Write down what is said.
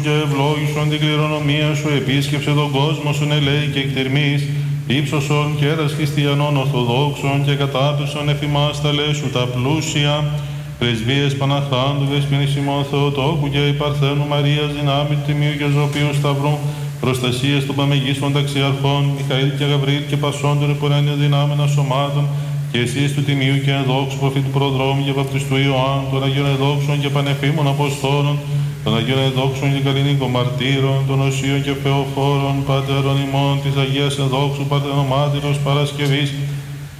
Και ευλόγησον την κληρονομία σου, επίσκεψε τον κόσμο σου, ελέη και εκτερμής, ύψωσον και έρας χριστιανών ορθοδόξων και κατάπτυσον εφημάς τα λέσου τα πλούσια, πρεσβείες Παναχράντου, Δεσποινής ημών Θεοτόκου και η Παρθένου Μαρίας, δυνάμει του Τιμίου και Ζωπίου Σταυρού, προστασίες των παμεγίστων ταξιαρχών, Μιχαήλ και Γαβριήλ και πασών των υπορρένιων δυνάμεων σωμάτων, και εσείς του Τιμίου και ενδόξου προφήτου προδρόμου και βαπτιστού Ιωάννου, των Αγίων Εδόξων και Πανεφήμων Αποστόλων, των Αγίων Εδόξων και Καλλινίκων Μαρτύρων, των Οσίων και Φεοφόρων, Πατέρων ημών της Αγίας Εδόξου Παρθενομάτηρος Παρασκευής,